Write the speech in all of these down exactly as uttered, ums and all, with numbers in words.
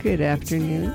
Good afternoon.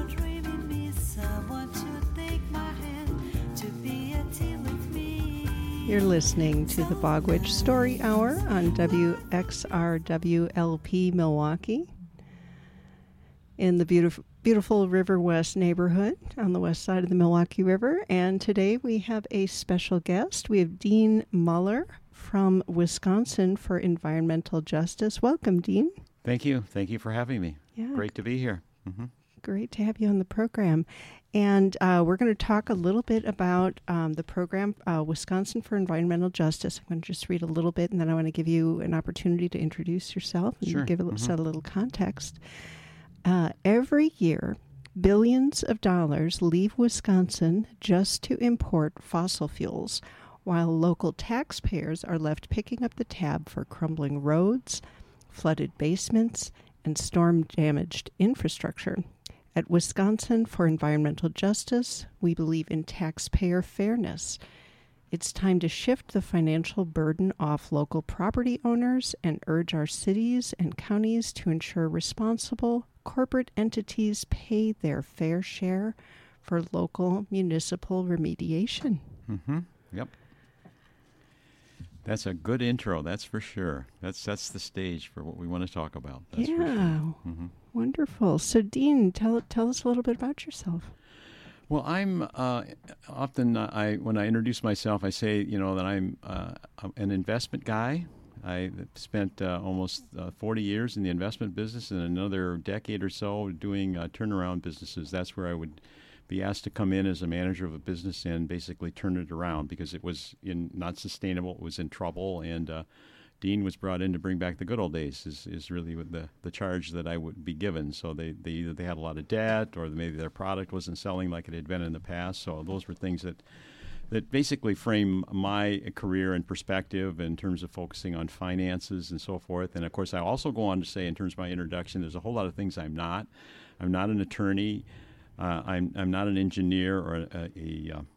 You're listening to the Bogwitch Story Hour on W X R W L P Milwaukee in the beautiful, beautiful River West neighborhood on the west side of the Milwaukee River. And today we have a special guest. We have Dean Muller from Wisconsin for Environmental Justice. Welcome, Dean. Thank you. Thank you for having me. Yeah. Great to be here. Mm-hmm. Great to have you on the program. And uh, we're going to talk a little bit about um, the program, uh, Wisconsin for Environmental Justice. I'm going to just read a little bit, and then I want to give you an opportunity to introduce yourself and Sure. give a, Mm-hmm. set a little context. Uh, every year, billions of dollars leave Wisconsin just to import fossil fuels, while local taxpayers are left picking up the tab for crumbling roads, flooded basements, and storm-damaged infrastructure. At Wisconsin for Environmental Justice, we believe in taxpayer fairness. It's time to shift the financial burden off local property owners and urge our cities and counties to ensure responsible corporate entities pay their fair share for local municipal remediation. Mm-hmm. Yep. That's a good intro, that's for sure. That sets the stage for what we want to talk about. That's yeah, for sure. Mm-hmm. Wonderful. So, Dean, tell tell us a little bit about yourself. Well, I'm uh, often, uh, I when I introduce myself, I say, you know, that I'm uh, an investment guy. I spent uh, almost uh, forty years in the investment business and another decade or so doing uh, turnaround businesses. That's where I would be asked to come in as a manager of a business and basically turn it around because it was in not sustainable, it was in trouble, and uh, Dean was brought in to bring back the good old days is, is really what the, the charge that I would be given. So they, they either they had a lot of debt or maybe their product wasn't selling like it had been in the past. So those were things that that basically frame my career and perspective in terms of focusing on finances and so forth. And of course, I also go on to say in terms of my introduction, there's a whole lot of things I'm not. I'm not an attorney. Uh, I'm I'm not an engineer or a, a, a,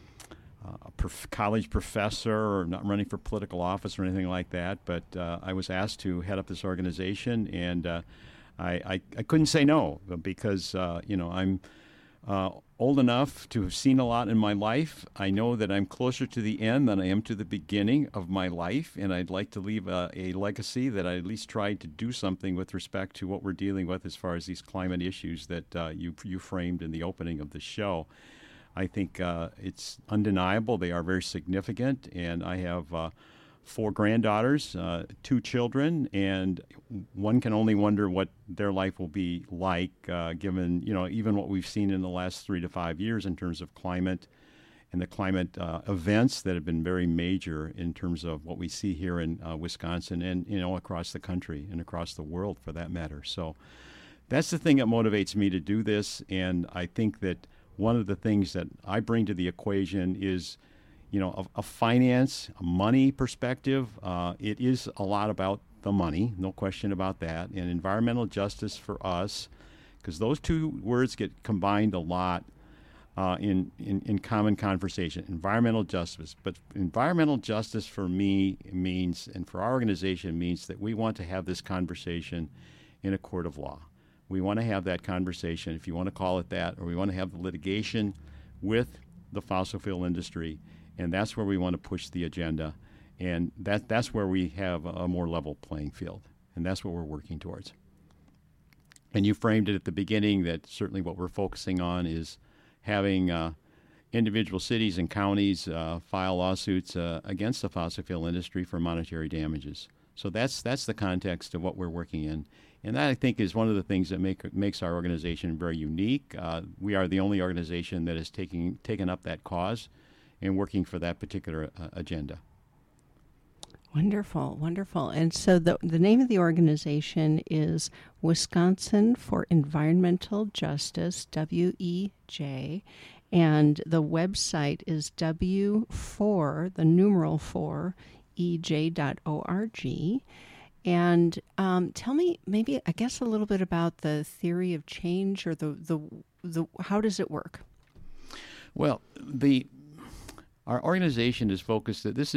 a prof- college professor, or not running for political office or anything like that. But uh, I was asked to head up this organization, and uh, I, I I couldn't say no because uh, you know I'm uh, old enough to have seen a lot in my life. I know that I'm closer to the end than I am to the beginning of my life, and I'd like to leave a, a legacy that I at least tried to do something with respect to what we're dealing with as far as these climate issues that uh, you you framed in the opening of the show. I think uh, it's undeniable. They are very significant, and I have uh, four granddaughters, uh, two children, and one can only wonder what their life will be like, uh, given, you know, even what we've seen in the last three to five years in terms of climate and the climate uh, events that have been very major in terms of what we see here in uh, Wisconsin and, you know, across the country and across the world for that matter. So that's the thing that motivates me to do this, and I think that one of the things that I bring to the equation is, you know, a, a finance, a money perspective. Uh, it is a lot about the money, no question about that. And environmental justice for us, because those two words get combined a lot uh, in, in, in common conversation, environmental justice. But environmental justice for me means, and for our organization means that we want to have this conversation in a court of law. We want to have that conversation, if you want to call it that, or we want to have the litigation with the fossil fuel industry. And that's where we want to push the agenda. And that that's where we have a more level playing field. And that's what we're working towards. And you framed it at the beginning that certainly what we're focusing on is having uh, individual cities and counties uh, file lawsuits uh, against the fossil fuel industry for monetary damages. So that's that's the context of what we're working in. And that, I think, is one of the things that make, makes our organization very unique. Uh, we are the only organization that is taking taken up that cause and working for that particular uh, agenda. Wonderful, wonderful. And so the the name of the organization is Wisconsin for Environmental Justice, W E J, and the website is W four, the numeral four, E J dot org. And um, tell me, maybe, I guess, a little bit about the theory of change, or the the, the how does it work? Well, the our organization is focused that this